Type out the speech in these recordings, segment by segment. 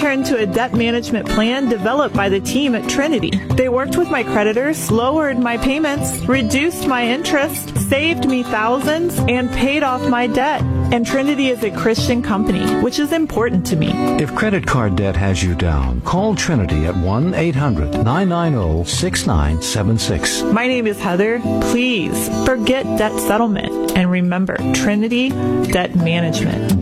turned to a debt management plan developed by the team at Trinity. They worked with my creditors, lowered my payments, reduced my interest, saved me thousands, and paid off my debt. And Trinity is a Christian company, which is important to me. If credit card debt has you down, call Trinity at 1-800-990-6976. My name is Heather. Please forget debt settlement and remember Trinity Debt Management.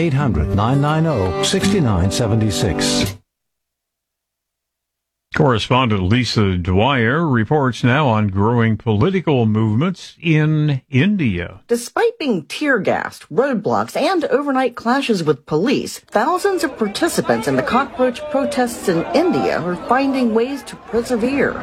1-800-990-6976. Correspondent Lisa Dwyer reports now on growing political movements in India. Despite being tear-gassed, roadblocks, and overnight clashes with police, thousands of participants in the cockroach protests in India are finding ways to persevere.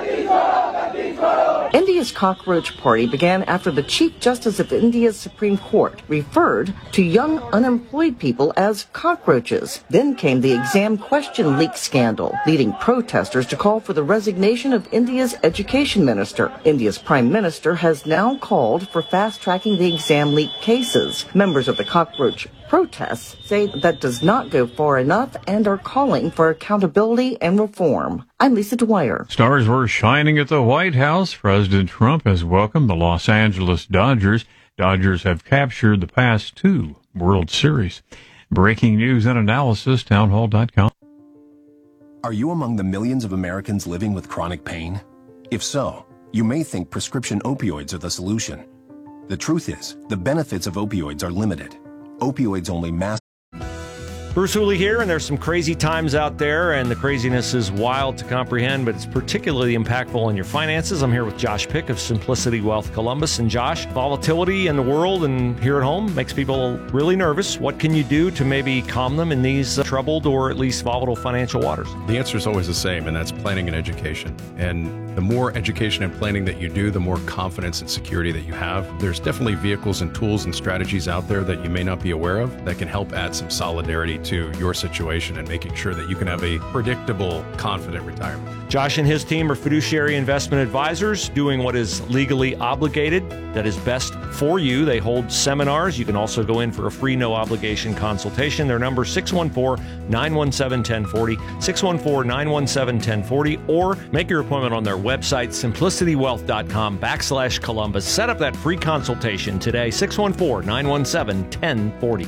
India's cockroach party began after the Chief Justice of India's Supreme Court referred to young unemployed people as cockroaches. Then came the exam question leak scandal, leading protesters to call for the resignation of India's education minister. India's prime minister has now called for fast-tracking the exam leak cases. Members of the cockroach protests say that does not go far enough and are calling for accountability and reform. I'm Lisa Dwyer. Stars were shining at the White House. President Trump has welcomed the Los Angeles Dodgers. Dodgers have captured the past 2 World Series. Breaking news and analysis, townhall.com. Are you among the millions of Americans living with chronic pain? If so, you may think prescription opioids are the solution. The truth is, the benefits of opioids are limited. Opioids only mask. Bruce Hooley here, and there's some crazy times out there, and the craziness is wild to comprehend, but it's particularly impactful on your finances. I'm here with Josh Pick of Simplicity Wealth Columbus. And Josh, volatility in the world and here at home makes people really nervous. What can you do to maybe calm them in these troubled or at least volatile financial waters? The answer is always the same, and that's planning and education. And the more education and planning that you do, the more confidence and security that you have. There's definitely vehicles and tools and strategies out there that you may not be aware of that can help add some solidarity to your situation and making sure that you can have a predictable, confident retirement. Josh and his team are fiduciary investment advisors doing what is legally obligated, that is best for you. They hold seminars. You can also go in for a free, no-obligation consultation. Their number is 614-917-1040, 614-917-1040, or make your appointment on their website, simplicitywealth.com/Columbus. Set up that free consultation today, 614-917-1040.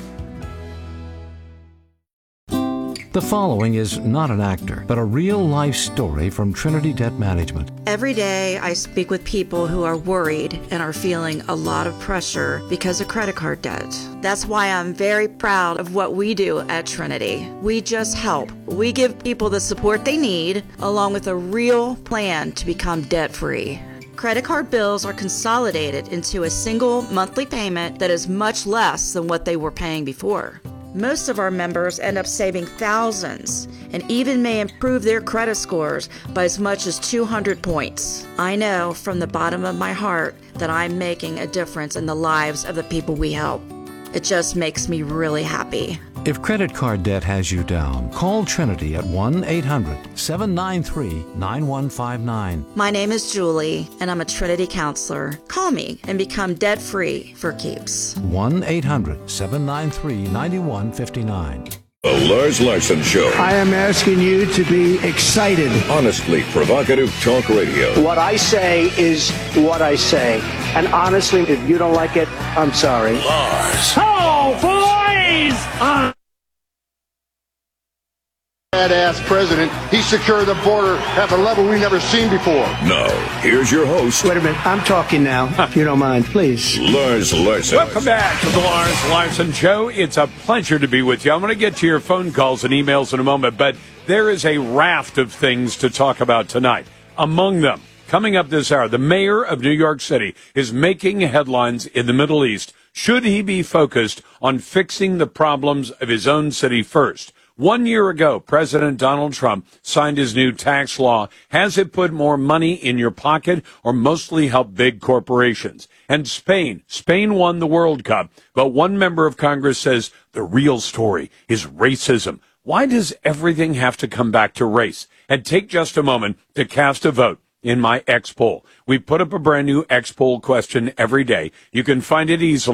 The following is not an actor, but a real-life story from Trinity Debt Management. Every day I speak with people who are worried and are feeling a lot of pressure because of credit card debt. That's why I'm very proud of what we do at Trinity. We just help. We give people the support they need, along with a real plan to become debt-free. Credit card bills are consolidated into a single monthly payment that is much less than what they were paying before. Most of our members end up saving thousands and even may improve their credit scores by as much as 200 points. I know from the bottom of my heart that I'm making a difference in the lives of the people we help. It just makes me really happy. If credit card debt has you down, call Trinity at 1-800-793-9159. My name is Julie, and I'm a Trinity counselor. Call me and become debt-free for keeps. 1-800-793-9159. The Lars Larson Show. I am asking you to be excited. Honestly provocative talk radio. What I say is what I say. And honestly, if you don't like it, I'm sorry. Lars. Oh, boys! Badass president, he secured the border at a level we've never seen before. Now, here's your host. Wait a minute, I'm talking now, if you don't mind, please. Lars Larson. Welcome back to the Lars Larson Show. It's a pleasure to be with you. I'm going to get to your phone calls and emails in a moment, but there is a raft of things to talk about tonight. Among them, coming up this hour, the mayor of New York City is making headlines in the Middle East. Should he be focused on fixing the problems of his own city first? 1 year ago, President Donald Trump signed his new tax law. Has it put more money in your pocket or mostly helped big corporations? And Spain won the World Cup, but one member of Congress says the real story is racism. Why does everything have to come back to race? And take just a moment to cast a vote in my X poll. We put up a brand new X poll question every day. You can find it easily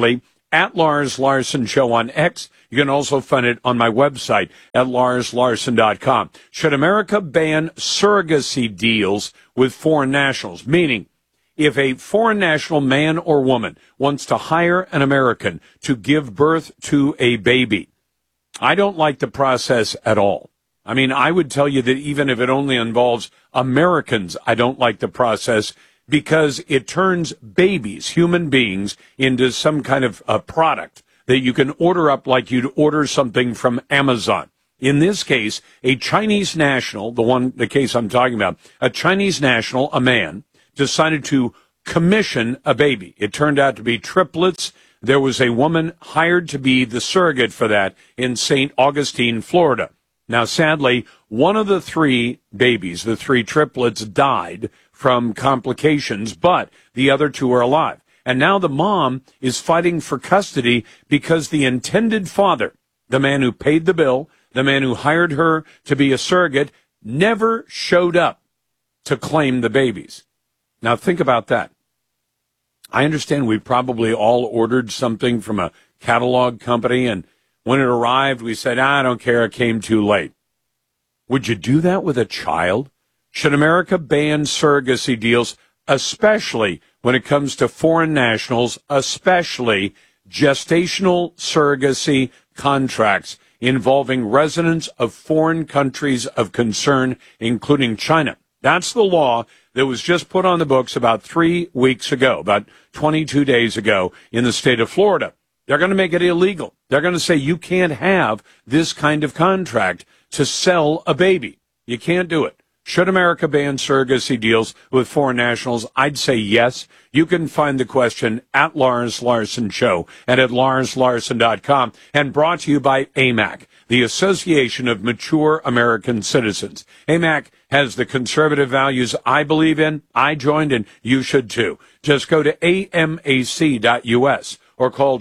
at Lars Larson Show on X. You can also find it on my website at larslarson.com. Should America ban surrogacy deals with foreign nationals? Meaning, if a foreign national man or woman wants to hire an American to give birth to a baby, I don't like the process at all. I mean, I would tell you that even if it only involves Americans, I don't like the process because it turns babies, human beings, into some kind of a product that you can order up like you'd order something from Amazon. In this case, a Chinese national, the case I'm talking about, a Chinese national, a man, decided to commission a baby. It turned out to be triplets. There was a woman hired to be the surrogate for that in St. Augustine, Florida. Now, sadly, one of the three babies, the three triplets, died from complications, but the other two are alive. And now the mom is fighting for custody because the intended father, the man who paid the bill, the man who hired her to be a surrogate, never showed up to claim the babies. Now, think about that. I understand we probably all ordered something from a catalog company, and when it arrived, we said, I don't care, it came too late. Would you do that with a child? Should America ban surrogacy deals, especially when it comes to foreign nationals, especially gestational surrogacy contracts involving residents of foreign countries of concern, including China? That's the law that was just put on the books about 3 weeks ago, about 22 days ago in the state of Florida. They're going to make it illegal. They're going to say you can't have this kind of contract to sell a baby. You can't do it. Should America ban surrogacy deals with foreign nationals? I'd say yes. You can find the question at Lars Larson Show and at larslarson.com, and brought to you by AMAC, the Association of Mature American Citizens. AMAC has the conservative values I believe in. I joined, and you should too. Just go to amac.us or call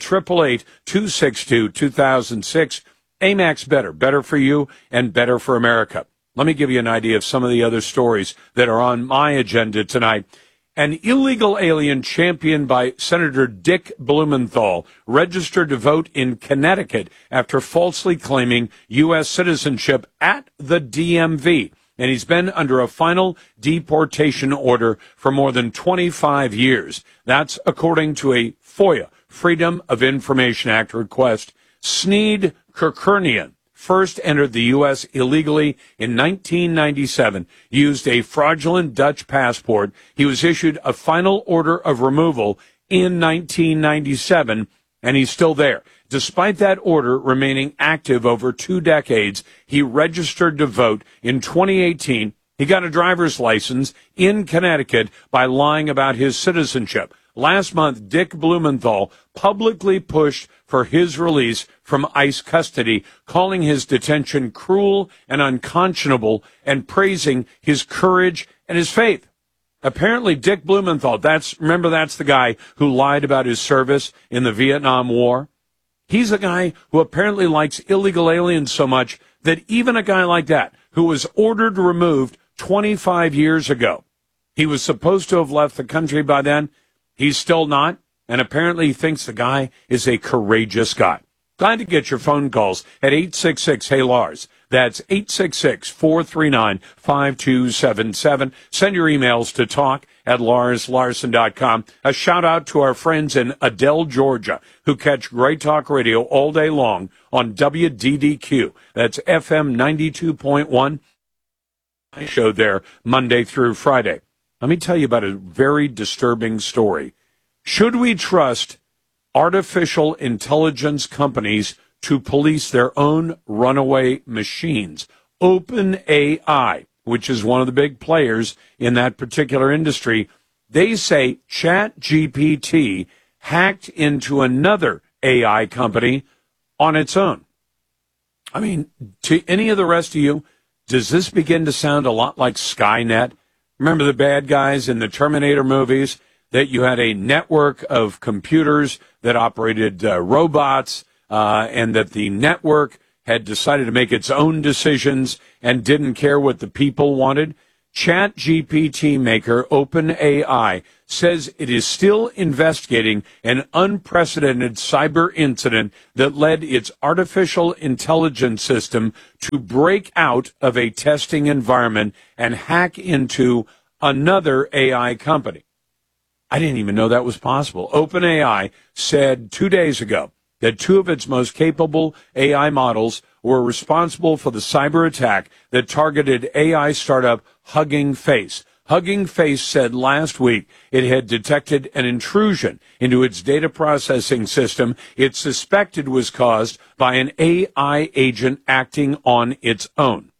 888-262-2006. AMAC's better for you and better for America. Let me give you an idea of some of the other stories that are on my agenda tonight. An illegal alien championed by Senator Dick Blumenthal registered to vote in Connecticut after falsely claiming U.S. citizenship at the DMV. And he's been under a final deportation order for more than 25 years. That's according to a FOIA, Freedom of Information Act request. Sneed Kirkernian first entered the U.S. illegally in 1997, used a fraudulent Dutch passport. He was issued a final order of removal in 1997, and he's still there. Despite that order remaining active over 2 decades, he registered to vote in 2018. He got a driver's license in Connecticut by lying about his citizenship. Last month, Dick Blumenthal publicly pushed for his release from ICE custody, calling his detention cruel and unconscionable and praising his courage and his faith. Apparently, Dick Blumenthal, that's the guy who lied about his service in the Vietnam War. He's a guy who apparently likes illegal aliens so much that even a guy like that, who was ordered removed 25 years ago, he was supposed to have left the country by then. He's still not, and apparently he thinks the guy is a courageous guy. Glad to get your phone calls at 866-HEY-LARS. That's 866-439-5277. Send your emails to talk@larslarson.com. A shout-out to our friends in Adel, Georgia, who catch Great Talk Radio all day long on WDDQ. That's FM 92.1. I show there Monday through Friday. Let me tell you about a very disturbing story. Should we trust artificial intelligence companies to police their own runaway machines? OpenAI, which is one of the big players in that particular industry, they say ChatGPT hacked into another AI company on its own. I mean, to any of the rest of you, does this begin to sound a lot like Skynet? Remember the bad guys in the Terminator movies, that you had a network of computers that operated robots, and that the network had decided to make its own decisions and didn't care what the people wanted? ChatGPT maker OpenAI says it is still investigating an unprecedented cyber incident that led its artificial intelligence system to break out of a testing environment and hack into another AI company. I didn't even know that was possible. OpenAI said 2 days ago that two of its most capable AI models were responsible for the cyber attack that targeted AI startup Hugging Face. Hugging Face said last week it had detected an intrusion into its data processing system it suspected was caused by an AI agent acting on its own.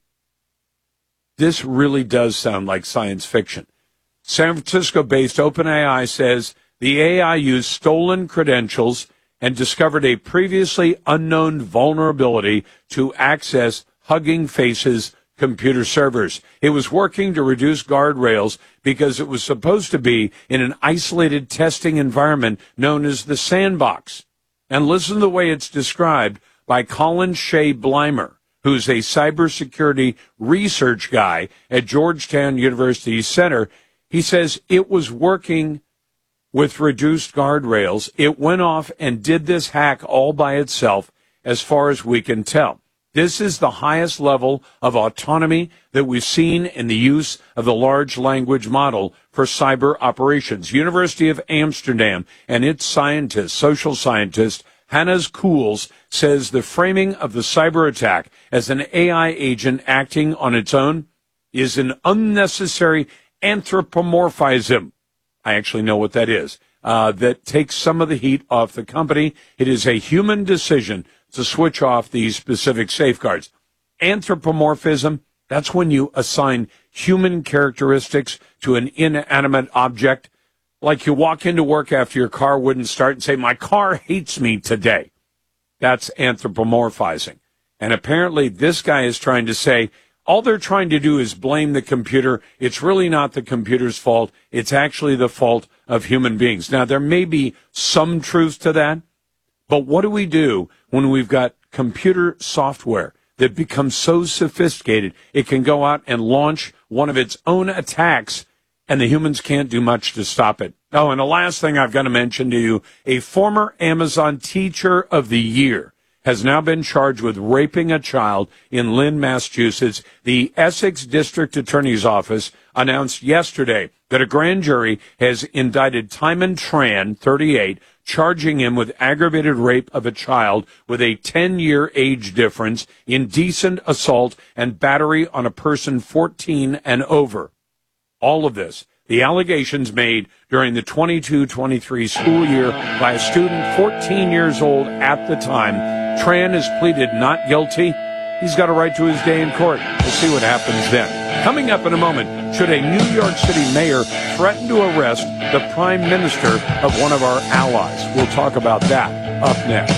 This really does sound like science fiction. San Francisco-based OpenAI says the AI used stolen credentials and discovered a previously unknown vulnerability to access Hugging Face's computer servers. It was working to reduce guardrails because it was supposed to be in an isolated testing environment known as the sandbox. And listen to the way it's described by Colin Shea Blymer, who's a cybersecurity research guy at Georgetown University Center. He says it was working with reduced guardrails. It went off and did this hack all by itself, as far as we can tell. This is the highest level of autonomy that we've seen in the use of the large language model for cyber operations. University of Amsterdam and its scientist, social scientist, Hannes Koels, says the framing of the cyber attack as an AI agent acting on its own is an unnecessary anthropomorphism. I actually know what that is. That takes some of the heat off the company. It is a human decision to switch off these specific safeguards. Anthropomorphism, that's when you assign human characteristics to an inanimate object. Like you walk into work after your car wouldn't start and say, my car hates me today. That's anthropomorphizing. And apparently this guy is trying to say, all they're trying to do is blame the computer. It's really not the computer's fault. It's actually the fault of human beings. Now, there may be some truth to that, but what do we do when we've got computer software that becomes so sophisticated it can go out and launch one of its own attacks and the humans can't do much to stop it? Oh, and the last thing I've got to mention to you, a former Amazon Teacher of the Year has now been charged with raping a child in Lynn, Massachusetts. The Essex District Attorney's Office announced yesterday that a grand jury has indicted Timon Tran, 38, charging him with aggravated rape of a child with a 10-year age difference, indecent assault, and battery on a person 14 and over. All of this, the allegations made during the 22-23 school year by a student 14 years old at the time. Tran has pleaded not guilty. He's got a right to his day in court. We'll see what happens then. Coming up in a moment, should a New York City mayor threaten to arrest the prime minister of one of our allies? We'll talk about that up next.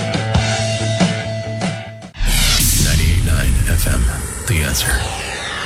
98.9 FM, The Answer.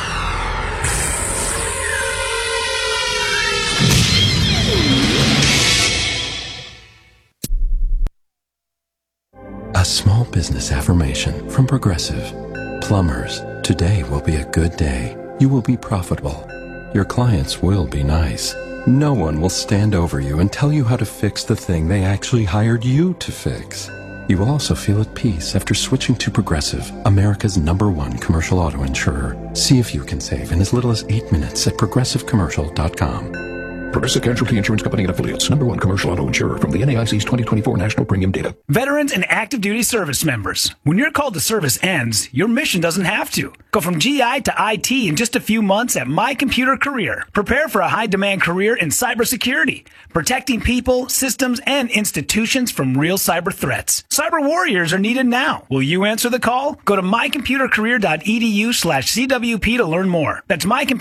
A small business affirmation from Progressive. Plumbers, today will be a good day. You will be profitable. Your clients will be nice. No one will stand over you and tell you how to fix the thing they actually hired you to fix. You will also feel at peace after switching to Progressive, America's #1 commercial auto insurer. See if you can save in as little as 8 minutes at progressivecommercial.com. Progressive Casualty Insurance Company and Affiliates, #1 commercial auto insurer from the NAIC's 2024 National Premium Data. Veterans and active duty service members. When your call to service ends, your mission doesn't have to. Go from GI to IT in just a few months at My Computer Career. Prepare for a high-demand career in cybersecurity, protecting people, systems, and institutions from real cyber threats. Cyber warriors are needed now. Will you answer the call? Go to mycomputercareer.edu/CWP to learn more. That's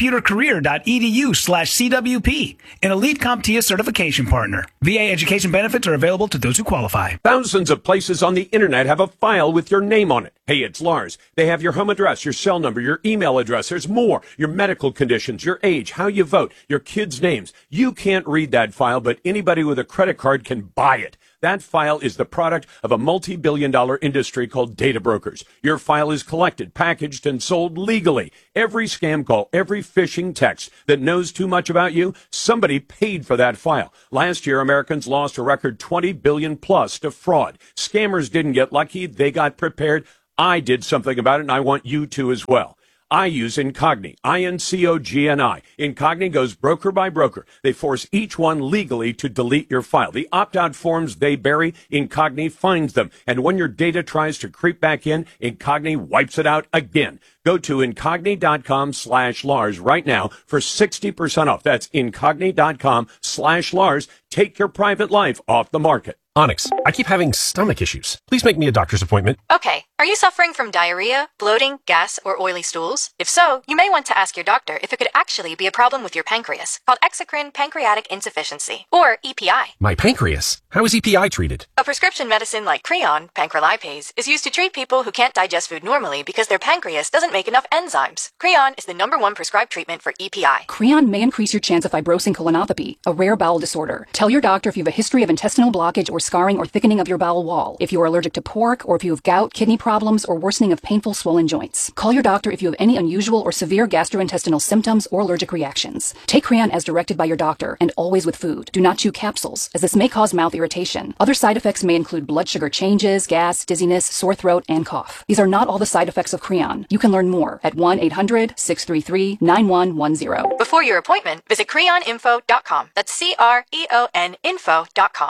mycomputercareer.edu/CWP. An elite CompTIA certification partner. VA education benefits are available to those who qualify. Thousands of places on the internet have a file with your name on it. Hey, it's Lars. They have your home address, your cell number, your email address. There's more. Your medical conditions, your age, how you vote, your kids' names. You can't read that file, but anybody with a credit card can buy it. That file is the product of a multi-billion-dollar industry called data brokers. Your file is collected, packaged, and sold legally. Every scam call, every phishing text that knows too much about you, somebody paid for that file. Last year, Americans lost a record $20 billion plus to fraud. Scammers didn't get lucky. They got prepared. I did something about it, and I want you to as well. I use Incogni, I-N-C-O-G-N-I. Incogni goes broker by broker. They force each one legally to delete your file. The opt-out forms they bury, Incogni finds them. And when your data tries to creep back in, Incogni wipes it out again. Go to Incogni.com/Lars right now for 60% off. That's Incogni.com/Lars. Take your private life off the market. Onyx, I keep having stomach issues. Please make me a doctor's appointment. Okay. Are you suffering from diarrhea, bloating, gas, or oily stools? If so, you may want to ask your doctor if it could actually be a problem with your pancreas, called exocrine pancreatic insufficiency, or EPI. My pancreas? How is EPI treated? A prescription medicine like Creon, pancrelipase, is used to treat people who can't digest food normally because their pancreas doesn't make enough enzymes. Creon is the #1 prescribed treatment for EPI. Creon may increase your chance of fibrosing colonopathy, a rare bowel disorder. Tell your doctor if you have a history of intestinal blockage or scarring or thickening of your bowel wall, if you are allergic to pork, or if you have gout, kidney problems, or worsening of painful swollen joints. Call your doctor if you have any unusual or severe gastrointestinal symptoms or allergic reactions. Take Creon as directed by your doctor, and always with food. Do not chew capsules, as this may cause mouth irritation. Other side effects may include blood sugar changes, gas, dizziness, sore throat, and cough. These are not all the side effects of Creon. You can learn more at 1-800-633-9110. Before your appointment, visit creoninfo.com. That's CREON info.com.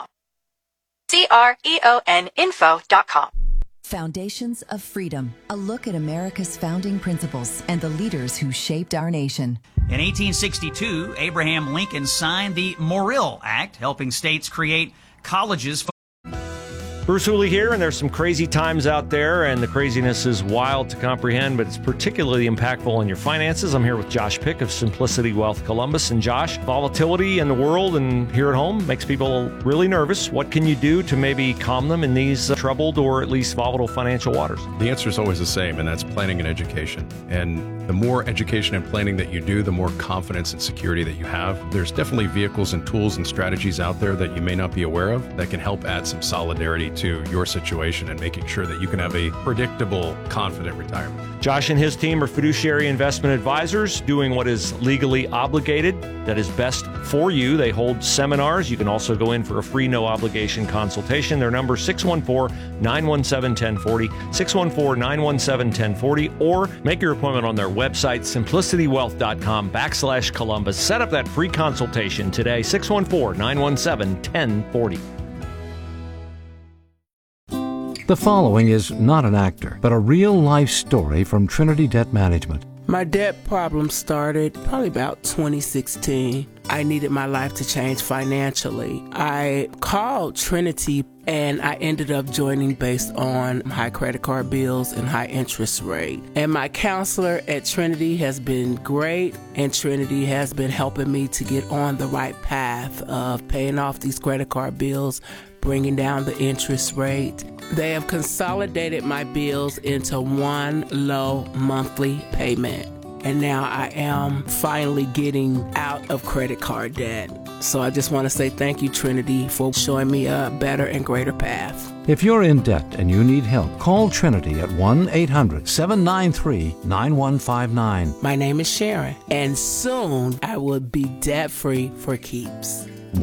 CREONinfo.com. Foundations of Freedom, a look at America's founding principles and the leaders who shaped our nation. In 1862, Abraham Lincoln signed the Morrill Act, helping states create colleges. Bruce Hooley here, and there's some crazy times out there, and the craziness is wild to comprehend, but it's particularly impactful on your finances. I'm here with Josh Pick of Simplicity Wealth Columbus. And Josh, volatility in the world and here at home makes people really nervous. What can you do to maybe calm them in these troubled or at least volatile financial waters? The answer is always the same, and that's planning and education. And the more education and planning that you do, the more confidence and security that you have. There's definitely vehicles and tools and strategies out there that you may not be aware of that can help add some solidarity to your situation and making sure that you can have a predictable, confident retirement. Josh and his team are fiduciary investment advisors doing what is legally obligated, that is best for you. They hold seminars. You can also go in for a free, no-obligation consultation. Their number is 614-917-1040, 614-917-1040, or make your appointment on their website, simplicitywealth.com/Columbus. Set up that free consultation today, 614-917-1040. The following is not an actor, but a real-life story from Trinity Debt Management. My debt problem started probably about 2016. I needed my life to change financially. I called Trinity and I ended up joining based on high credit card bills and high interest rate. And my counselor at Trinity has been great, and Trinity has been helping me to get on the right path of paying off these credit card bills, bringing down the interest rate. They have consolidated my bills into one low monthly payment. And now I am finally getting out of credit card debt. So I just want to say thank you, Trinity, for showing me a better and greater path. If you're in debt and you need help, call Trinity at 1-800-793-9159. My name is Sharon, and soon I will be debt-free for keeps.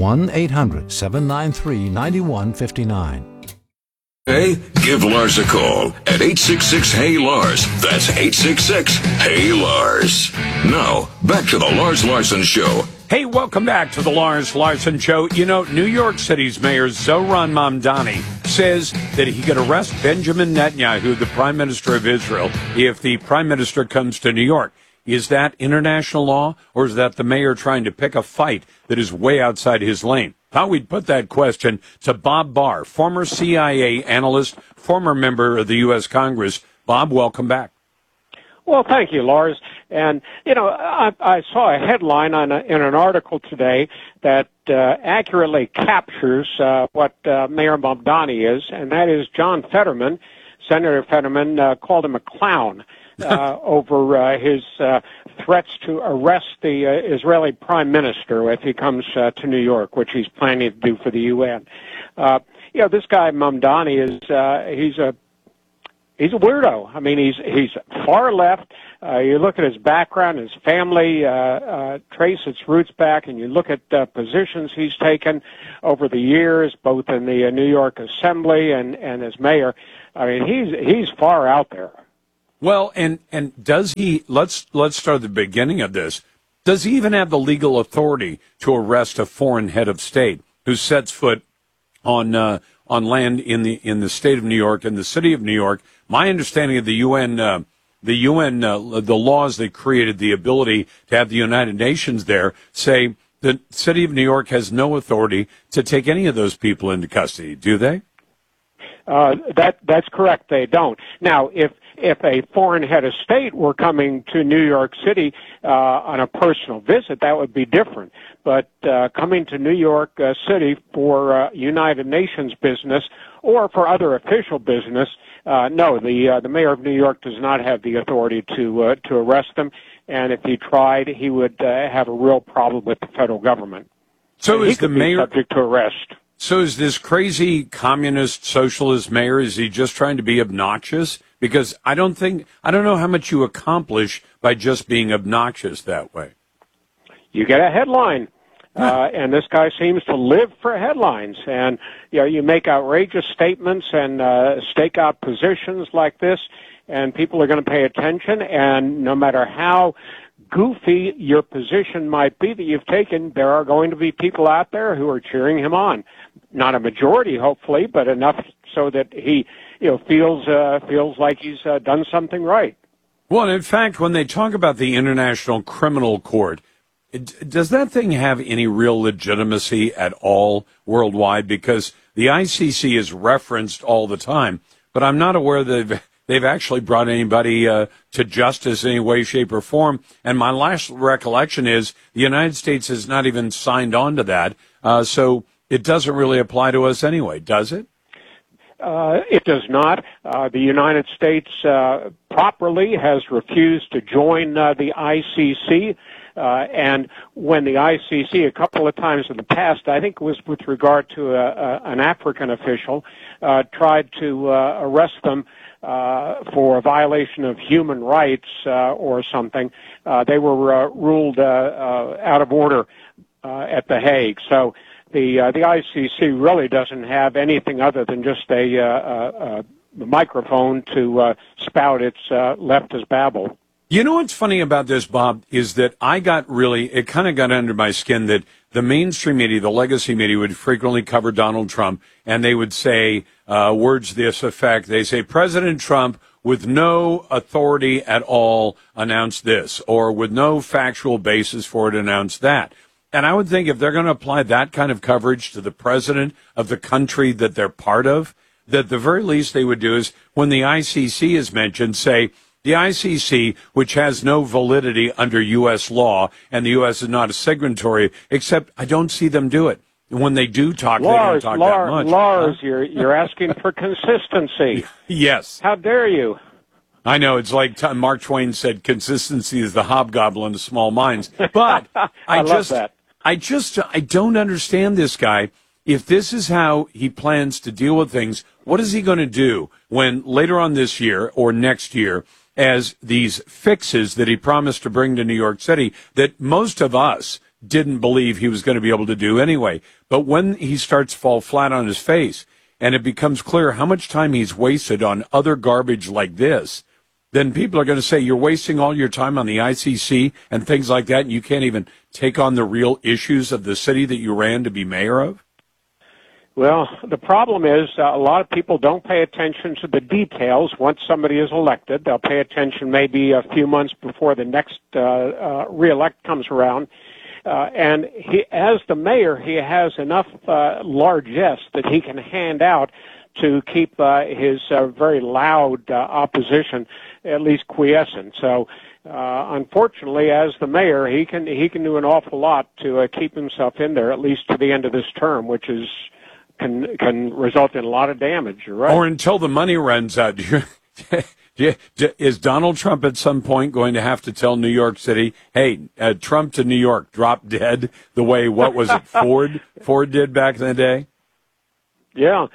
1-800-793-9159. Hey, give Lars a call at 866-HEY-LARS. That's 866-HEY-LARS. Now, back to the Lars Larson Show. Hey, welcome back to the Lars Larson Show. You know, New York City's Mayor Zohran Mamdani says that he could arrest Benjamin Netanyahu, the Prime Minister of Israel, if the Prime Minister comes to New York. Is that international law, or is that the mayor trying to pick a fight that is way outside his lane? Thought we'd put that question to Bob Barr, former CIA analyst, former member of the U.S. Congress. Bob, welcome back. Well, thank you, Lars. And, you know, I saw a headline in an article today that accurately captures what Mayor Mamdani is, and that is John Fetterman. Senator Fetterman called him a clown over his threats to arrest the Israeli prime minister if he comes to New York, which he's planning to do for the UN. this guy Mamdani is he's a weirdo. I mean, he's far left. You look at his background, his family, trace its roots back, and you look at positions he's taken over the years, both in the New York Assembly and as mayor. I mean, he's far out there. Well, and does he? Let's start at the beginning of this. Does he even have the legal authority to arrest a foreign head of state who sets foot on land in the state of New York and the city of New York? My understanding of the UN, the laws that created the ability to have the United Nations there say the city of New York has no authority to take any of those people into custody. Do they? That's correct. They don't. Now, if a foreign head of state were coming to New York City on a personal visit, that would be different. But coming to New York City for United Nations business or for other official business, no, the mayor of New York does not have the authority to arrest them. And if he tried, he would have a real problem with the federal government. So is the mayor subject to arrest? So is this crazy communist socialist mayor, is he just trying to be obnoxious? Because I don't know how much you accomplish by just being obnoxious that way. You get a headline. And this guy seems to live for headlines. And, you make outrageous statements and stake out positions like this, and people are going to pay attention. And no matter how goofy your position might be that you've taken, there are going to be people out there who are cheering him on. Not a majority, hopefully, but enough so that he, feels like he's done something right. Well, in fact, when they talk about the International Criminal Court, does that thing have any real legitimacy at all worldwide? Because the ICC is referenced all the time, but I'm not aware that they've actually brought anybody to justice in any way, shape, or form. And my last recollection is the United States has not even signed on to that, so it doesn't really apply to us anyway, does it? It does not. The United States properly has refused to join the ICC. And when the ICC, a couple of times in the past, I think it was with regard to an African official, tried to arrest them for a violation of human rights or something, they were ruled out of order at The Hague. So the ICC really doesn't have anything other than just a microphone to spout its leftist babble. You know what's funny about this, Bob, is that it kind of got under my skin that the mainstream media, the legacy media, would frequently cover Donald Trump, and they would say words to this effect. They say, President Trump, with no authority at all, announced this, or with no factual basis for it, announced that. And I would think if they're going to apply that kind of coverage to the president of the country that they're part of, that the very least they would do is, when the ICC is mentioned, say, the ICC, which has no validity under U.S. law, and the U.S. is not a signatory, except I don't see them do it. When they do talk, they don't talk that much. Lars, you're asking for consistency. Yes. How dare you? I know, it's like Mark Twain said, consistency is the hobgoblin of small minds. But I don't understand this guy. If this is how he plans to deal with things, what is he going to do when later on this year or next year, as these fixes that he promised to bring to New York City that most of us didn't believe he was going to be able to do anyway. But when he starts to fall flat on his face and it becomes clear how much time he's wasted on other garbage like this, then people are going to say you're wasting all your time on the ICC and things like that, and you can't even take on the real issues of the city that you ran to be mayor of? Well, the problem is a lot of people don't pay attention to the details once somebody is elected. They'll pay attention maybe a few months before the next re-elect comes around. And he, as the mayor, he has enough largesse that he can hand out to keep his very loud opposition at least quiescent. So, unfortunately, as the mayor, he can do an awful lot to keep himself in there at least to the end of this term, which is can result in a lot of damage. You're right. Or until the money runs out. Is Donald Trump at some point going to have to tell New York City, hey, Trump to New York, drop dead, the way, what was it, Ford did back in the day? Yeah,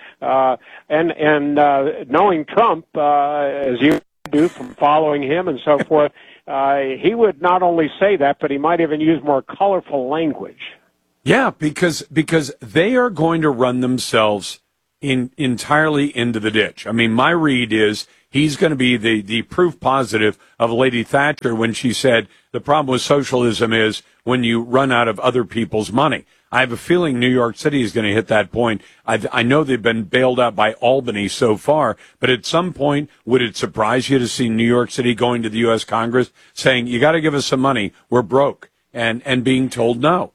and knowing Trump, as you do from following him and so forth, he would not only say that, but he might even use more colorful language. Yeah, because they are going to run themselves entirely into the ditch. I mean, my read is he's going to be the proof positive of Lady Thatcher when she said the problem with socialism is when you run out of other people's money. I have a feeling New York City is going to hit that point. I know they've been bailed out by Albany so far, but at some point, would it surprise you to see New York City going to the U.S. Congress saying, you got to give us some money, we're broke, and being told no?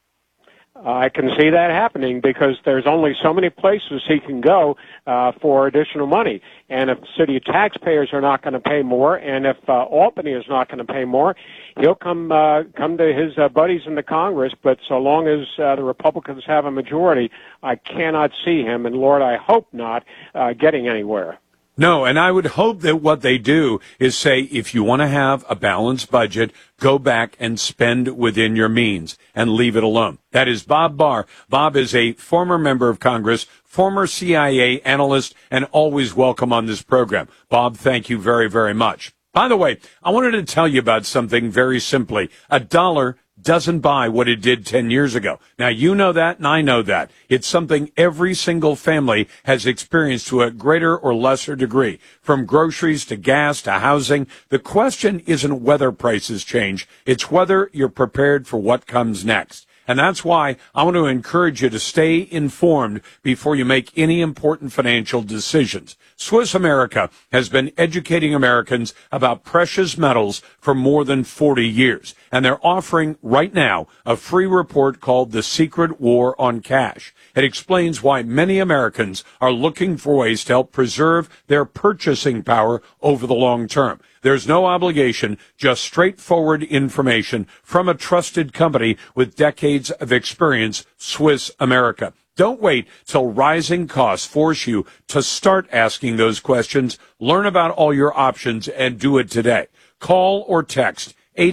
I can see that happening because there's only so many places he can go for additional money. And if city taxpayers are not going to pay more, and if Albany is not going to pay more, he'll come to his buddies in the Congress. But so long as the Republicans have a majority, I cannot see him, and Lord, I hope not, getting anywhere. No, and I would hope that what they do is say, if you want to have a balanced budget, go back and spend within your means and leave it alone. That is Bob Barr. Bob is a former member of Congress, former CIA analyst, and always welcome on this program. Bob, thank you very, very much. By the way, I wanted to tell you about something very simply. $1 doesn't buy what it did 10 years ago. Now, you know that, and I know that. It's something every single family has experienced to a greater or lesser degree. From groceries to gas to housing, the question isn't whether prices change. It's whether you're prepared for what comes next. And that's why I want to encourage you to stay informed before you make any important financial decisions. Swiss America has been educating Americans about precious metals for more than 40 years. And they're offering right now a free report called The Secret War on Cash. It explains why many Americans are looking for ways to help preserve their purchasing power over the long term. There's no obligation, just straightforward information from a trusted company with decades of experience, Swiss America. Don't wait till rising costs force you to start asking those questions. Learn about all your options and do it today. Call or text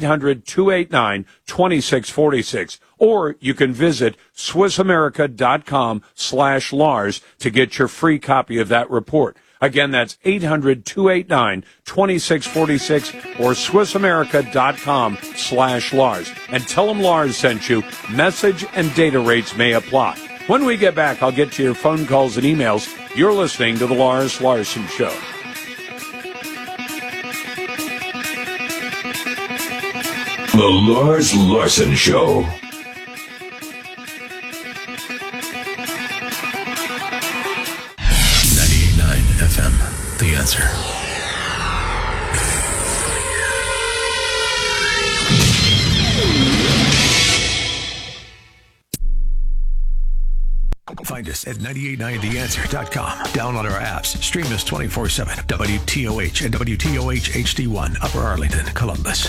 800-289-2646, or you can visit SwissAmerica.com/Lars to get your free copy of that report. Again, that's 800-289-2646 or SwissAmerica.com/Lars. And tell them Lars sent you. Message and data rates may apply. When we get back, I'll get to your phone calls and emails. You're listening to The Lars Larson Show. The Lars Larson Show. FM, The Answer. Find us at 989theanswer.com. Download our apps. Stream us 24/7. WTOH and WTOH HD1, Upper Arlington, Columbus.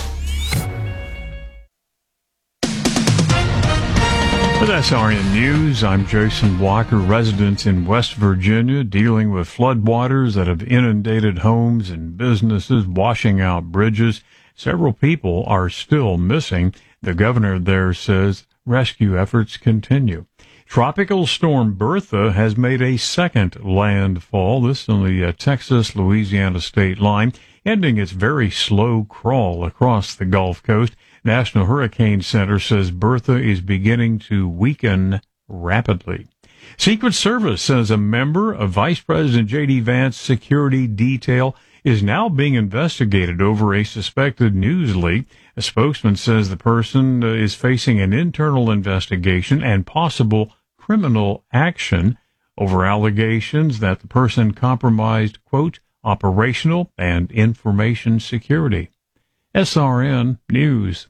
With SRN News, I'm Jason Walker. Residents in West Virginia dealing with floodwaters that have inundated homes and businesses, washing out bridges. Several people are still missing. The governor there says rescue efforts continue. Tropical storm Bertha has made a second landfall, this on the Texas-Louisiana state line, ending its very slow crawl across the Gulf Coast. National Hurricane Center says Bertha is beginning to weaken rapidly. Secret Service says a member of Vice President J.D. Vance's security detail is now being investigated over a suspected news leak. A spokesman says the person is facing an internal investigation and possible criminal action over allegations that the person compromised, quote, operational and information security. SRN News.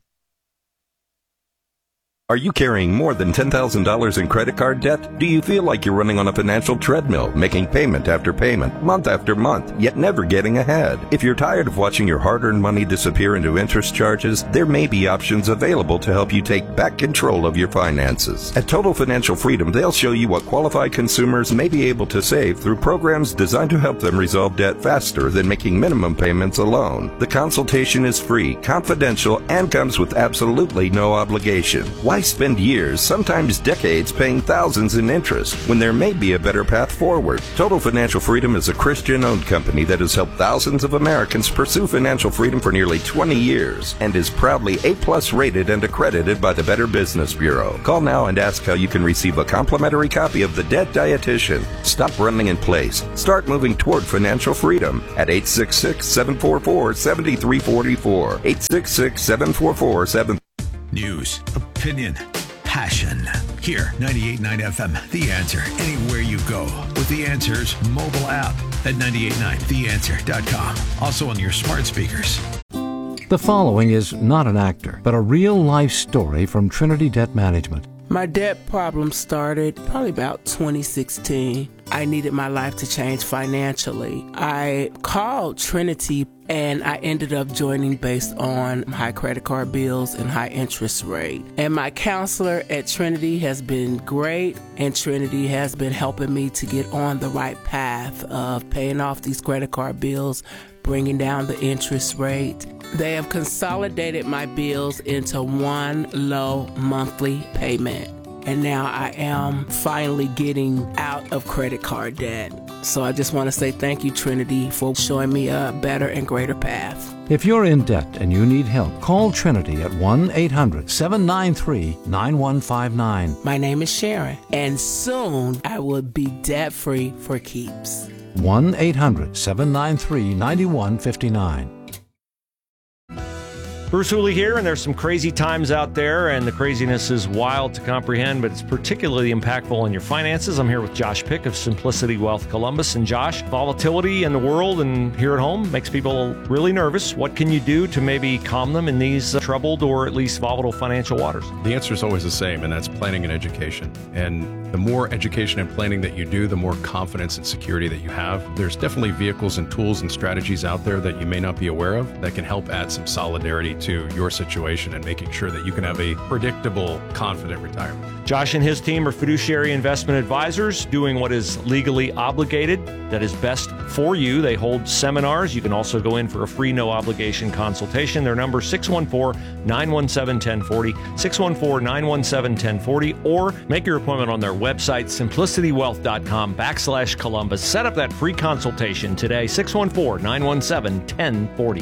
Are you carrying more than $10,000 in credit card debt? Do you feel like you're running on a financial treadmill, making payment after payment, month after month, yet never getting ahead? If you're tired of watching your hard-earned money disappear into interest charges, there may be options available to help you take back control of your finances. At Total Financial Freedom, they'll show you what qualified consumers may be able to save through programs designed to help them resolve debt faster than making minimum payments alone. The consultation is free, confidential, and comes with absolutely no obligation. Why Why spend years, sometimes decades, paying thousands in interest when there may be a better path forward? Total Financial Freedom is a Christian-owned company that has helped thousands of Americans pursue financial freedom for nearly 20 years and is proudly A-plus rated and accredited by the Better Business Bureau. Call now and ask how you can receive a complimentary copy of The Debt Dietitian. Stop running in place. Start moving toward financial freedom at 866-744-7344. 866-744-7344. News, opinion, passion. Here, 98.9 FM, The Answer. Anywhere you go with The Answer's mobile app at 989theanswer.com. Also on your smart speakers. The following is not an actor, but a real-life story from Trinity Debt Management. My debt problem started probably about 2016. I needed my life to change financially. I called Trinity and I ended up joining based on high credit card bills and high interest rate. And my counselor at Trinity has been great, and Trinity has been helping me to get on the right path of paying off these credit card bills, bringing down the interest rate. They have consolidated my bills into one low monthly payment. And now I am finally getting out of credit card debt. So I just want to say thank you, Trinity, for showing me a better and greater path. If you're in debt and you need help, call Trinity at 1-800-793-9159. My name is Sharon, and soon I will be debt-free for keeps. 1-800-793-9159. Bruce Hooley here, and there's some crazy times out there, and the craziness is wild to comprehend, but it's particularly impactful on your finances. I'm here with Josh Pick of Simplicity Wealth Columbus. And Josh, volatility in the world and here at home makes people really nervous. What can you do to maybe calm them in these troubled or at least volatile financial waters? The answer is always the same, and that's planning and education. And the more education and planning that you do, the more confidence and security that you have. There's definitely vehicles and tools and strategies out there that you may not be aware of that can help add some solidarity to your situation and making sure that you can have a predictable, confident retirement. Josh and his team are fiduciary investment advisors doing what is legally obligated, that is best for you. They hold seminars. You can also go in for a free, no-obligation consultation. Their number is 614-917-1040, 614-917-1040, or make your appointment on their website, simplicitywealth.com/Columbus. Set up that free consultation today, 614-917-1040.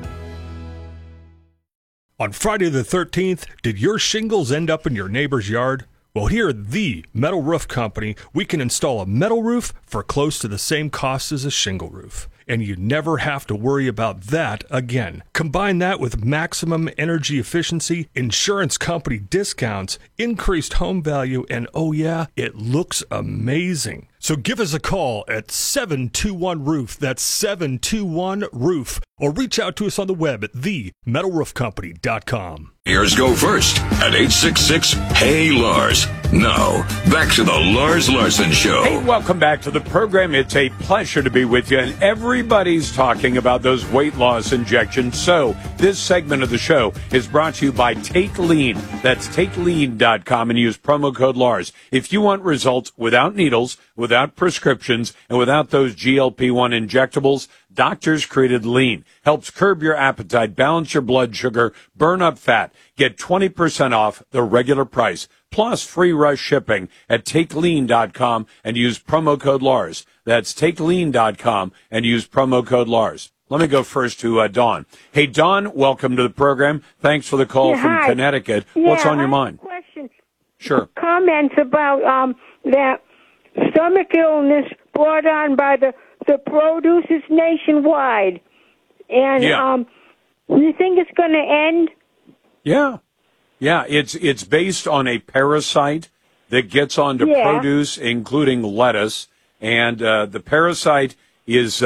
On Friday the 13th, did your shingles end up in your neighbor's yard? Well, here at the Metal Roof Company, we can install a metal roof for close to the same cost as a shingle roof. And you never have to worry about that again. Combine that with maximum energy efficiency, insurance company discounts, increased home value, and oh yeah, it looks amazing. So give us a call at 721-ROOF. That's 721-ROOF. Or reach out to us on the web at themetalroofcompany.com. Ears go first at 866-HEY-LARS. Now, back to the Lars Larson Show. Hey, welcome back to the program. It's a pleasure to be with you, and everybody's talking about those weight loss injections. So this segment of the show is brought to you by Take Lean. That's TakeLean.com, and use promo code Lars. If you want results without needles, without prescriptions, and without those GLP-1 injectables, Doctors created Lean. Helps curb your appetite, balance your blood sugar, burn up fat. Get 20% off the regular price, plus free rush shipping at TakeLean.com and use promo code Lars. That's TakeLean.com and use promo code Lars. Let me go first to Dawn. Hey, Dawn, welcome to the program. Thanks for the call from Connecticut. What's on your mind? Question. Sure. Comments about that stomach illness brought on by the producers nationwide. And you think it's going to end? Yeah. It's based on a parasite that gets onto produce, including lettuce. And the parasite is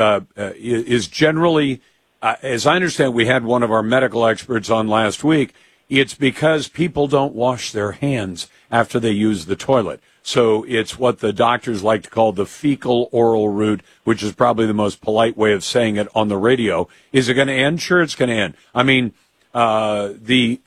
generally, as I understand, we had one of our medical experts on last week. It's because people don't wash their hands after they use the toilet. So it's what the doctors like to call the fecal oral route, which is probably the most polite way of saying it on the radio. Is it going to end? Sure, it's going to end. I mean, the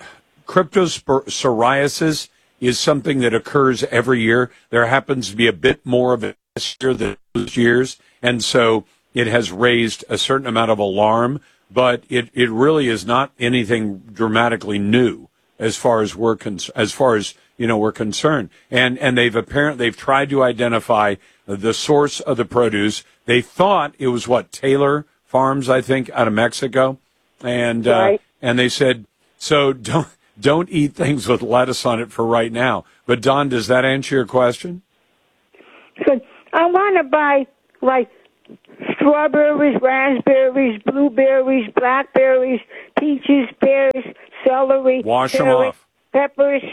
cryptosporiasis is something that occurs every year. There happens to be a bit more of it this year than those years, and so it has raised a certain amount of alarm, but it really is not anything dramatically new. as far as we're concerned. And they've tried to identify the source of the produce. They thought it was Taylor Farms, I think, out of Mexico, and they said, so don't eat things with lettuce on it for right now. But Don, does that answer your question? So I want to buy strawberries, raspberries, blueberries, blackberries, peaches, pears, celery, wash them off. Peppers.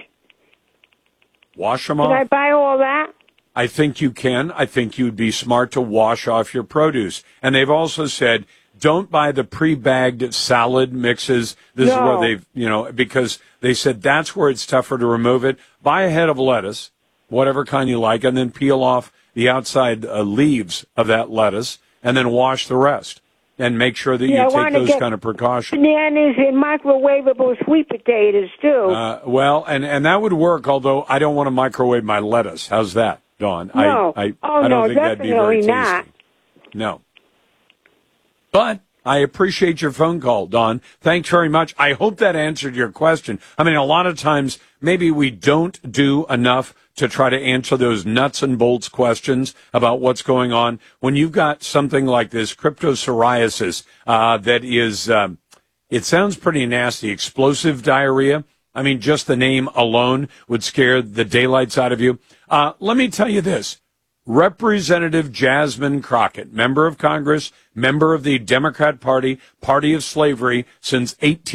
Wash them off. Can I buy all that? I think you can. I think you'd be smart to wash off your produce. And they've also said, don't buy the pre-bagged salad mixes. This is where they've, because they said that's where it's tougher to remove it. Buy a head of lettuce, whatever kind you like, and then peel off the outside leaves of that lettuce, and then wash the rest. And make sure that you take those kind of precautions. Bananas and microwavable sweet potatoes, too. Well, and that would work, although I don't want to microwave my lettuce. How's that, Dawn? No. I don't think that'd be very tasty. Not. No. But I appreciate your phone call, Dawn. Thanks very much. I hope that answered your question. I mean, a lot of times, maybe we don't do enough to try to answer those nuts and bolts questions about what's going on. When you've got something like this cryptopsoriasis that is, it sounds pretty nasty, explosive diarrhea. I mean, just the name alone would scare the daylights out of you. Let me tell you this. Representative Jasmine Crockett, member of Congress, member of the Democrat Party, Party of Slavery since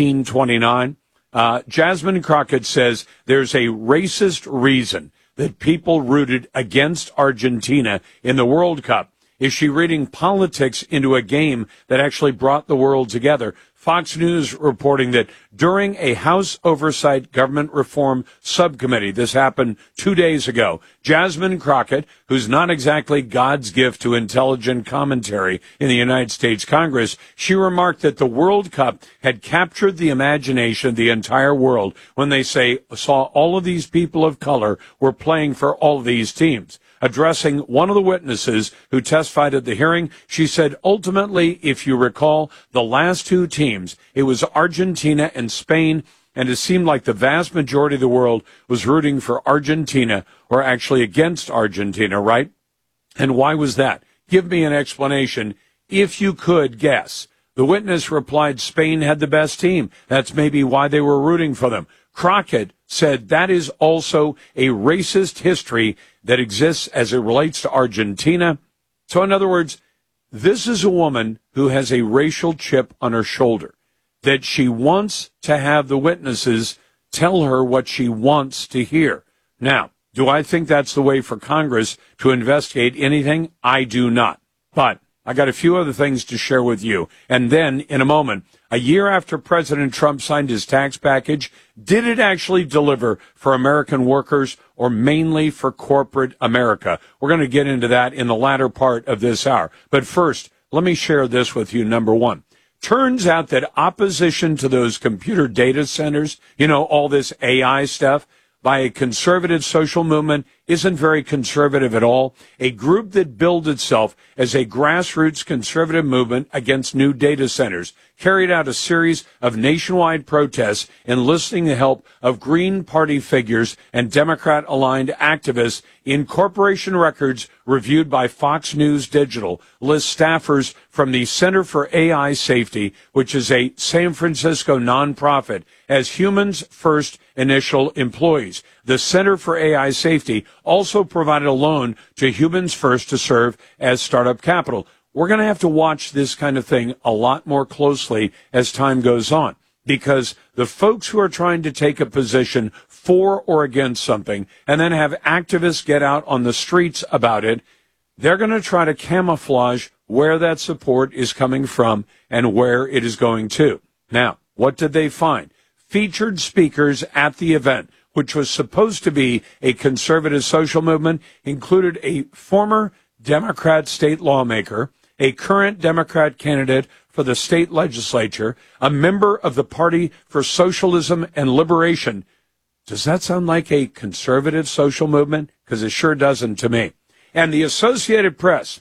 1829. Jasmine Crockett says there's a racist reason that people rooted against Argentina in the World Cup. Is she reading politics into a game that actually brought the world together? Fox News reporting that during a House Oversight Government Reform Subcommittee, this happened 2 days ago, Jasmine Crockett, who's not exactly God's gift to intelligent commentary in the United States Congress, she remarked that the World Cup had captured the imagination of the entire world when they saw all of these people of color were playing for all of these teams. Addressing one of the witnesses who testified at the hearing, she said, ultimately, if you recall, the last two teams, it was Argentina and Spain, and it seemed like the vast majority of the world was rooting for Argentina, or actually against Argentina, right? And why was that? Give me an explanation, if you could guess. The witness replied Spain had the best team. That's maybe why they were rooting for them. Crockett said that is also a racist history that exists as it relates to Argentina. So in other words, this is a woman who has a racial chip on her shoulder, that she wants to have the witnesses tell her what she wants to hear. Now, do I think that's the way for Congress to investigate anything? I do not. But I got a few other things to share with you. And then, in a moment, a year after President Trump signed his tax package, did it actually deliver for American workers or mainly for corporate America? We're going to get into that in the latter part of this hour. But first, let me share this with you, number one. Turns out that opposition to those computer data centers, all this AI stuff, by a conservative social movement isn't very conservative at all. A group that billed itself as a grassroots conservative movement against new data centers carried out a series of nationwide protests enlisting the help of Green Party figures and Democrat-aligned activists. In corporation records reviewed by Fox News Digital list staffers from the Center for AI Safety, which is a San Francisco nonprofit, as Humans First initial employees. The Center for AI Safety also provided a loan to Humans First to serve as startup capital. We're going to have to watch this kind of thing a lot more closely as time goes on, because the folks who are trying to take a position for or against something and then have activists get out on the streets about it, they're going to try to camouflage where that support is coming from and where it is going to. Now, what did they find? Featured speakers at the event, which was supposed to be a conservative social movement, included a former Democrat state lawmaker, a current Democrat candidate for the state legislature, a member of the Party for Socialism and Liberation. Does that sound like a conservative social movement? Because it sure doesn't to me. And the Associated Press,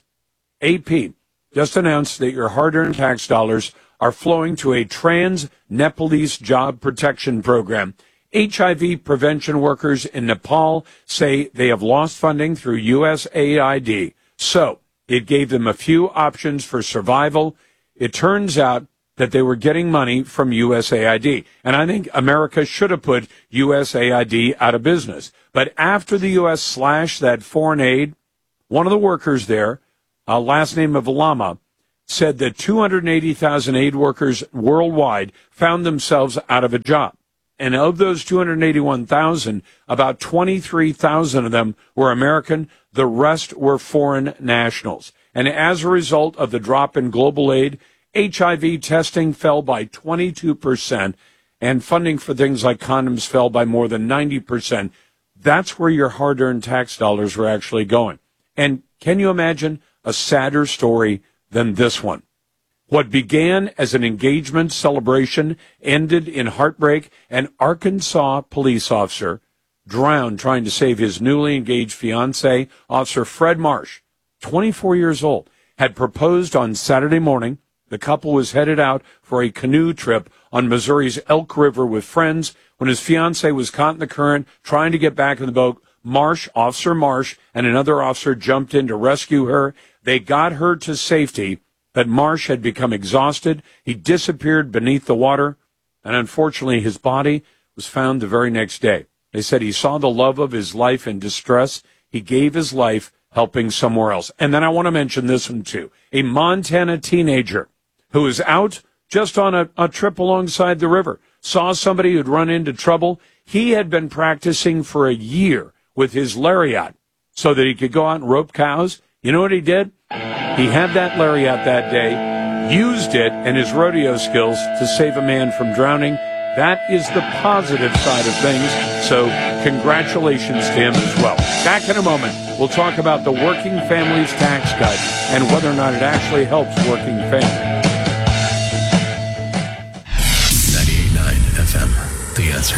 AP, just announced that your hard-earned tax dollars are flowing to a trans Nepalese job protection program. HIV prevention workers in Nepal say they have lost funding through USAID. So it gave them a few options for survival. It turns out that they were getting money from USAID. And I think America should have put USAID out of business. But after the U.S. slashed that foreign aid, one of the workers there, last name of Lama, said that 280,000 aid workers worldwide found themselves out of a job. And of those 281,000, about 23,000 of them were American. The rest were foreign nationals. And as a result of the drop in global aid, HIV testing fell by 22%, and funding for things like condoms fell by more than 90%. That's where your hard-earned tax dollars were actually going. And can you imagine a sadder story than this one? What began as an engagement celebration ended in heartbreak. An Arkansas police officer drowned trying to save his newly engaged fiancée. Officer Fred Marsh, 24 years old, had proposed on Saturday morning. The couple was headed out for a canoe trip on Missouri's Elk River with friends when his fiancée was caught in the current trying to get back in the boat. Officer Marsh, and another officer jumped in to rescue her. They got her to safety, but Marsh had become exhausted. He disappeared beneath the water, and unfortunately his body was found the very next day. They said he saw the love of his life in distress. He gave his life helping somewhere else. And then I want to mention this one too. A Montana teenager who was out just on a trip alongside the river, saw somebody who'd run into trouble. He had been practicing for a year with his lariat so that he could go out and rope cows. You know what he did? He had that lariat that day, used it and his rodeo skills to save a man from drowning. That is the positive side of things, so congratulations to him as well. Back in a moment, we'll talk about the working families tax cut and whether or not it actually helps working families. 98.9 FM, The Answer.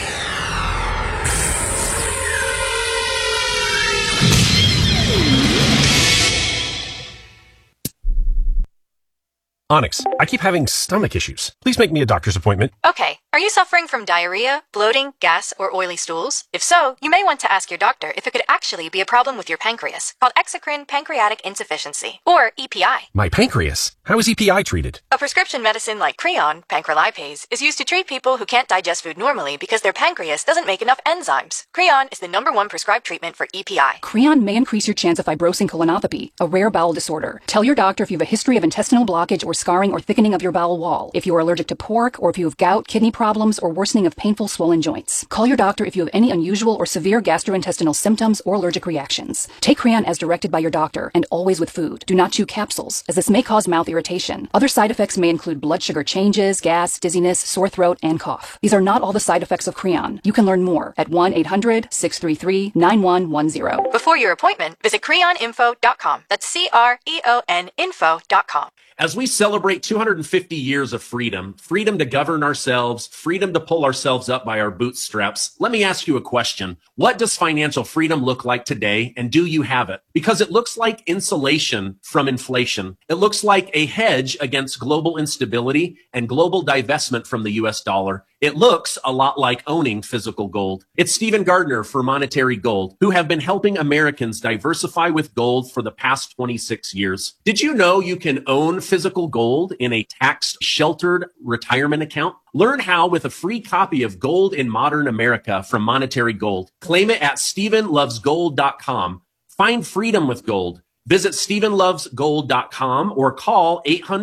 Onyx, I keep having stomach issues. Please make me a doctor's appointment. Okay, are you suffering from diarrhea, bloating, gas, or oily stools? If so, you may want to ask your doctor if it could actually be a problem with your pancreas, called exocrine pancreatic insufficiency, or EPI. My pancreas? How is EPI treated? A prescription medicine like Creon, pancrelipase, is used to treat people who can't digest food normally because their pancreas doesn't make enough enzymes. Creon is the #1 prescribed treatment for EPI. Creon may increase your chance of fibrosing colonopathy, a rare bowel disorder. Tell your doctor if you have a history of intestinal blockage or scarring or thickening of your bowel wall, if you are allergic to pork, or if you have gout, kidney problems, or worsening of painful swollen joints. Call your doctor if you have any unusual or severe gastrointestinal symptoms or allergic reactions. Take Creon as directed by your doctor, and always with food. Do not chew capsules, as this may cause mouth irritation. Other side effects may include blood sugar changes, gas, dizziness, sore throat, and cough. These are not all the side effects of Creon. You can learn more at 1-800-633-9110. Before your appointment, visit creoninfo.com. That's CREON info.com. As we celebrate 250 years of freedom, freedom to govern ourselves, freedom to pull ourselves up by our bootstraps, let me ask you a question. What does financial freedom look like today, and do you have it? Because it looks like insulation from inflation. It looks like a hedge against global instability and global divestment from the US dollar. It looks a lot like owning physical gold. It's Stephen Gardner for Monetary Gold, who have been helping Americans diversify with gold for the past 26 years. Did you know you can own physical gold in a tax-sheltered retirement account? Learn how with a free copy of Gold in Modern America from Monetary Gold. Claim it at StephenLovesGold.com. Find freedom with gold. Visit StephenLovesGold.com or call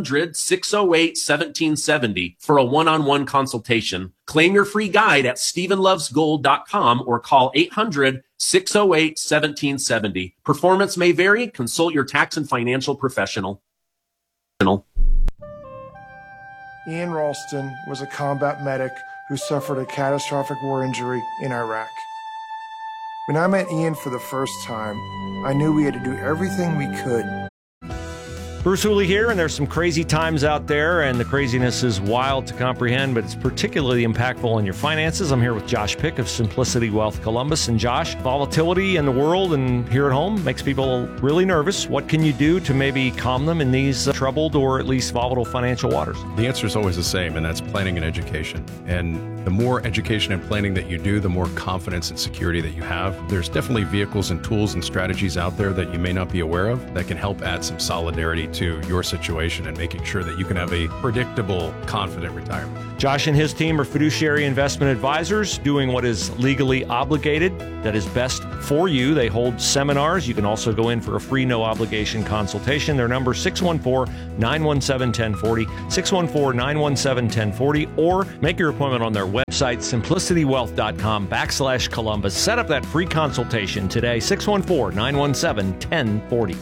800-608-1770 for a one-on-one consultation. Claim your free guide at StephenLovesGold.com or call 800-608-1770. Performance may vary. Consult your tax and financial professional. Ian Ralston was a combat medic who suffered a catastrophic war injury in Iraq. When I met Ian for the first time, I knew we had to do everything we could Bruce Hooley here, and there's some crazy times out there, and the craziness is wild to comprehend, but it's particularly impactful on your finances. I'm here with Josh Pick of Simplicity Wealth Columbus. And Josh, volatility in the world and here at home makes people really nervous. What can you do to maybe calm them in these troubled or at least volatile financial waters? The answer is always the same, and that's planning and education. And the more education and planning that you do, the more confidence and security that you have. There's definitely vehicles and tools and strategies out there that you may not be aware of that can help add some solidarity to your situation and making sure that you can have a predictable, confident retirement. Josh and his team are fiduciary investment advisors doing what is legally obligated, that is best for you. They hold seminars. You can also go in for a free, no-obligation consultation. Their number is 614-917-1040, 614-917-1040, or make your appointment on their website, simplicitywealth.com/Columbus. Set up that free consultation today, 614-917-1040.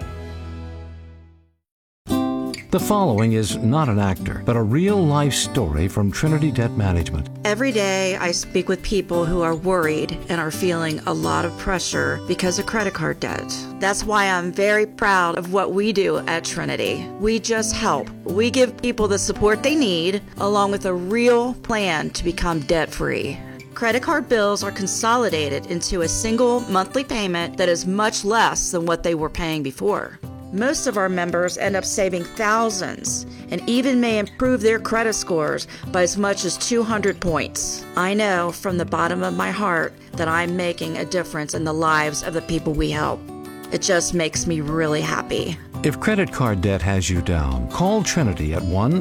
The following is not an actor, but a real-life story from Trinity Debt Management. Every day I speak with people who are worried and are feeling a lot of pressure because of credit card debt. That's why I'm very proud of what we do at Trinity. We just help. We give people the support they need, along with a real plan to become debt-free. Credit card bills are consolidated into a single monthly payment that is much less than what they were paying before. Most of our members end up saving thousands and even may improve their credit scores by as much as 200 points. I know from the bottom of my heart that I'm making a difference in the lives of the people we help. It just makes me really happy. If credit card debt has you down, call Trinity at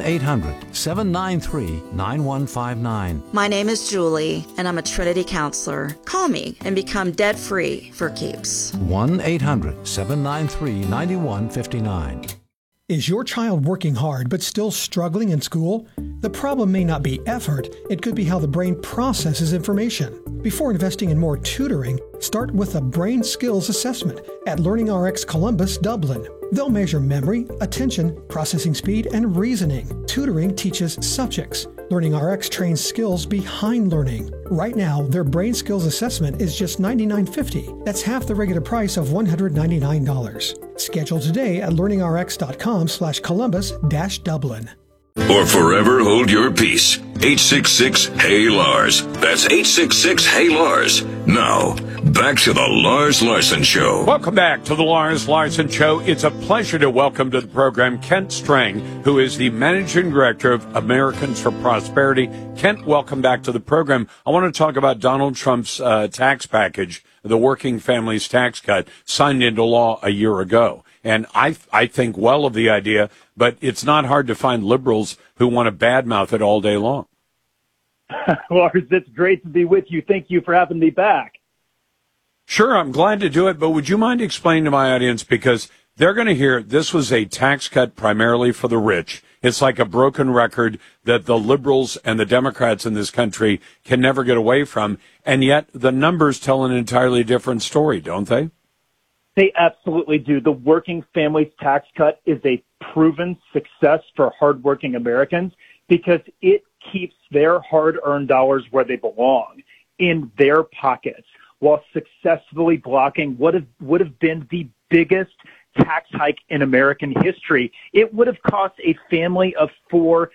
1-800-793-9159. My name is Julie, and I'm a Trinity counselor. Call me and become debt-free for keeps. 1-800-793-9159. Is your child working hard but still struggling in school? The problem may not be effort, it could be how the brain processes information. Before investing in more tutoring, start with a brain skills assessment at LearningRx Columbus, Dublin. They'll measure memory, attention, processing speed, and reasoning. Tutoring teaches subjects. LearningRx trains skills behind learning. Right now, their brain skills assessment is just $99.50. That's half the regular price of $199. Schedule today at learningrx.com/Columbus-Dublin. Or forever hold your peace. 866-HEY-LARS. That's 866-HEY-LARS. Now, back to the Lars Larson Show. Welcome back to the Lars Larson Show. It's a pleasure to welcome to the program Kent Strang, who is the Managing Director of Americans for Prosperity. Kent, welcome back to the program. I want to talk about Donald Trump's tax package, the Working Families Tax Cut, signed into law a year ago. And I think well of the idea, but it's not hard to find liberals who want to badmouth it all day long. Lars, it's great to be with you. Thank you for having me back. Sure, I'm glad to do it, but would you mind explaining to my audience, because they're going to hear this was a tax cut primarily for the rich. It's like a broken record that the liberals and the Democrats in this country can never get away from, and yet the numbers tell an entirely different story, don't they? They absolutely do. The Working Families Tax Cut is a proven success for hardworking Americans because it keeps their hard-earned dollars where they belong, in their pockets, while successfully blocking what would have been the biggest tax hike in American history. It would have cost a family of four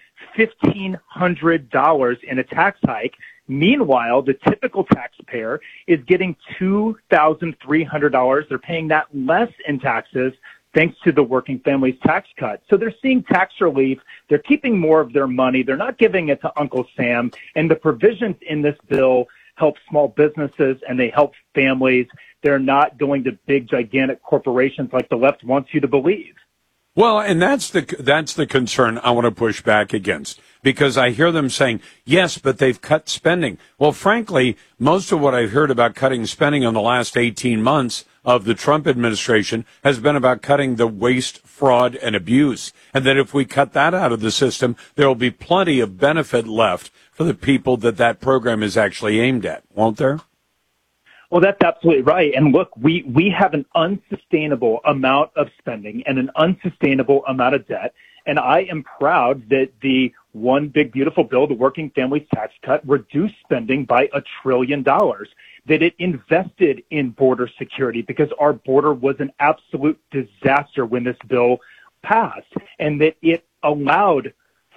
$1,500 in a tax hike. Meanwhile, the typical taxpayer is getting $2,300. They're paying that less in taxes thanks to the Working Families Tax Cut. So they're seeing tax relief. They're keeping more of their money. They're not giving it to Uncle Sam. And the provisions in this bill help small businesses and they help families. They're not going to big, gigantic corporations like the left wants you to believe. Well, and that's the concern I want to push back against, because I hear them saying, yes, but they've cut spending. Well, frankly, most of what I've heard about cutting spending in the last 18 months of the Trump administration has been about cutting the waste, fraud, and abuse. And that if we cut that out of the system, there will be plenty of benefit left for the people that program is actually aimed at, won't there? Well, that's absolutely right. And look, we have an unsustainable amount of spending and an unsustainable amount of debt. And I am proud that the one big, beautiful bill, the Working Families Tax Cut, reduced spending by $1 trillion, that it invested in border security because our border was an absolute disaster when this bill passed, and that it allowed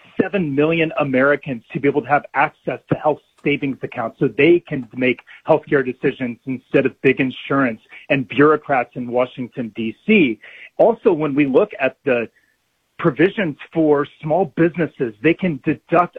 7 million Americans to be able to have access to health savings accounts so they can make healthcare decisions instead of big insurance and bureaucrats in Washington, D.C. Also, when we look at the provisions for small businesses, they can deduct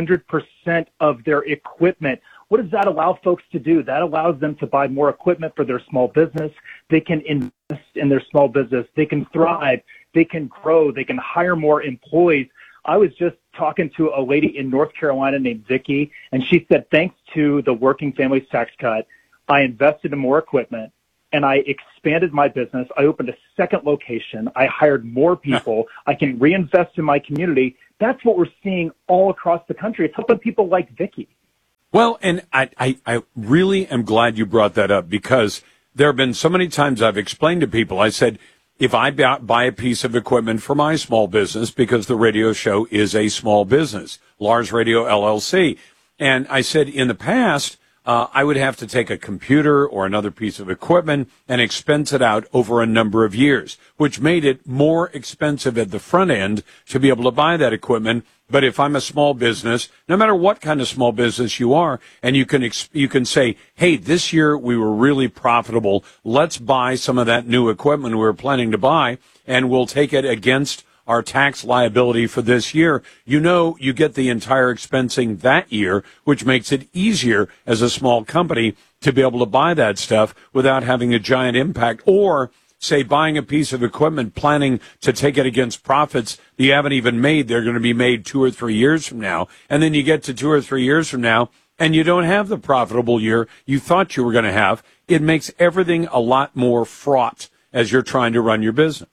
100% of their equipment. What does that allow folks to do? That allows them to buy more equipment for their small business. They can invest in their small business. They can thrive. They can grow. They can hire more employees. I was just talking to a lady in North Carolina named Vicky, and she said, thanks to the Working Families Tax Cut, I invested in more equipment and I expanded my business. I opened a second location. I hired more people. I can reinvest in my community. That's what we're seeing all across the country. It's helping people like Vicky. Well, and I really am glad you brought that up, because there have been so many times I've explained to people, I said, if I buy a piece of equipment for my small business, because the radio show is a small business, Lars Radio LLC, and I said in the past, I would have to take a computer or another piece of equipment and expense it out over a number of years, which made it more expensive at the front end to be able to buy that equipment. But if I'm a small business, no matter what kind of small business you are, and you can say, hey, this year we were really profitable, let's buy some of that new equipment we were planning to buy, and we'll take it against our tax liability for this year. You know, you get the entire expensing that year, which makes it easier as a small company to be able to buy that stuff without having a giant impact. Or say buying a piece of equipment, planning to take it against profits that you haven't even made. They're going to be made 2 or 3 years from now. And then you get to 2 or 3 years from now and you don't have the profitable year you thought you were going to have. It makes everything a lot more fraught as you're trying to run your business.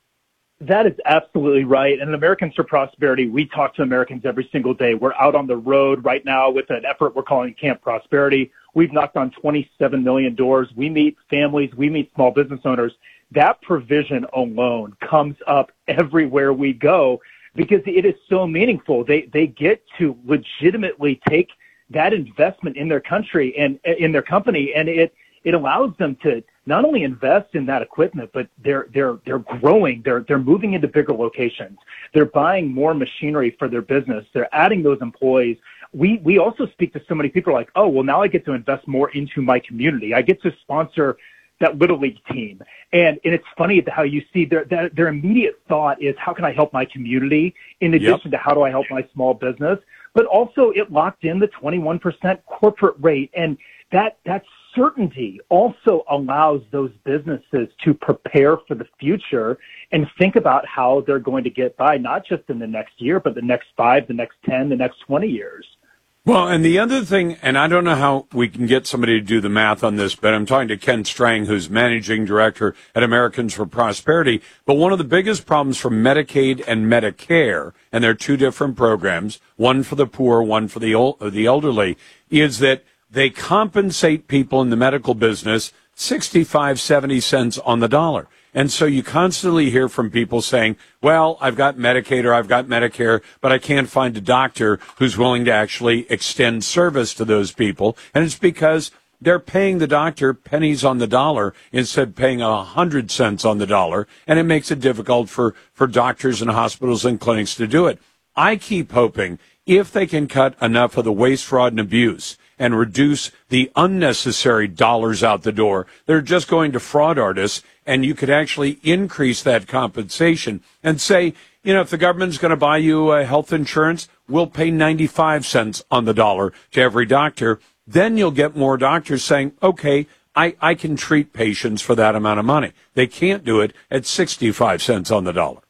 That is absolutely right. And Americans for Prosperity, we talk to Americans every single day. We're out on the road right now with an effort we're calling Camp Prosperity. We've knocked on 27 million doors. We meet families. We meet small business owners. That provision alone comes up everywhere we go because it is so meaningful. They get to legitimately take that investment in their country and in their company, and it allows them to not only invest in that equipment, but they're growing. They're moving into bigger locations. They're buying more machinery for their business. They're adding those employees. We also speak to so many people like, oh, well, now I get to invest more into my community. I get to sponsor that Little League team. And it's funny how you see their immediate thought is, how can I help my community in addition to how do I help my small business? But also it locked in the 21% corporate rate. And that certainty also allows those businesses to prepare for the future and think about how they're going to get by, not just in the next year, but the next 5, the next 10, the next 20 years. Well, and the other thing, and I don't know how we can get somebody to do the math on this, but I'm talking to Ken Strang, who's managing director at Americans for Prosperity. But one of the biggest problems for Medicaid and Medicare, and they're two different programs, one for the poor, one for the elderly, is that they compensate people in the medical business 65, 70 cents on the dollar. And so you constantly hear from people saying, well, I've got Medicaid or I've got Medicare, but I can't find a doctor who's willing to actually extend service to those people. And it's because they're paying the doctor pennies on the dollar instead of paying 100 cents on the dollar. And it makes it difficult for doctors and hospitals and clinics to do it. I keep hoping if they can cut enough of the waste, fraud, and abuse and reduce the unnecessary dollars out the door, they're just going to fraud artists, and you could actually increase that compensation and say, you know, if the government's going to buy you health insurance, we'll pay 95 cents on the dollar to every doctor. Then you'll get more doctors saying, okay, I can treat patients for that amount of money. They can't do it at 65 cents on the dollar.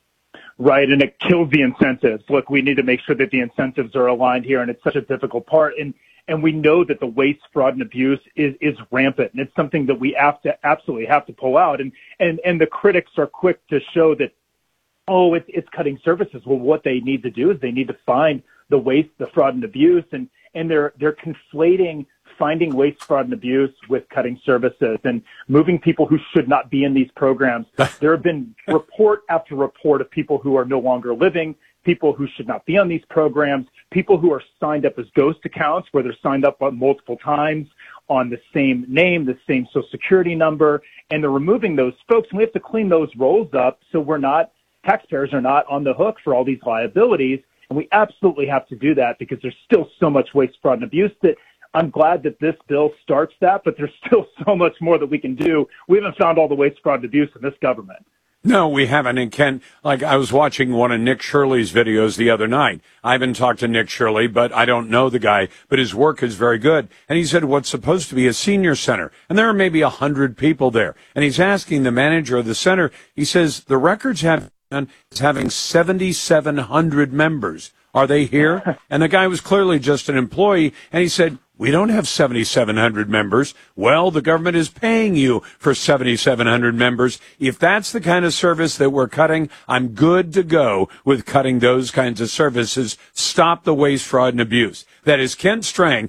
Right, and it kills the incentives. Look, we need to make sure that the incentives are aligned here, and it's such a difficult part. And we know that the waste, fraud, and abuse is rampant, and it's something that we absolutely have to pull out. And the critics are quick to show that, oh, it's cutting services. Well, what they need to do is they need to find the waste, the fraud, and abuse, and they're conflating finding waste, fraud, and abuse with cutting services and moving people who should not be in these programs. There have been report after report of people who are no longer living, people who should not be on these programs, people who are signed up as ghost accounts where they're signed up multiple times on the same name, the same Social Security number, and they're removing those folks. And we have to clean those rolls up so we're not taxpayers are not on the hook for all these liabilities. And we absolutely have to do that because there's still so much waste, fraud, and abuse that I'm glad that this bill starts that, but there's still so much more that we can do. We haven't found all the waste, fraud, and abuse in this government. No, we haven't. And Ken, like I was watching one of Nick Shirley's videos the other night. I haven't talked to Nick Shirley, but I don't know the guy, but his work is very good. And he said what's supposed to be a senior center, and there are maybe 100 people there. And he's asking the manager of the center, he says, the records have having 7,700 members. Are they here? And the guy was clearly just an employee, and he said, we don't have 7,700 members. Well, the government is paying you for 7,700 members. If that's the kind of service that we're cutting, I'm good to go with cutting those kinds of services. Stop the waste, fraud, and abuse. That is Kent Strang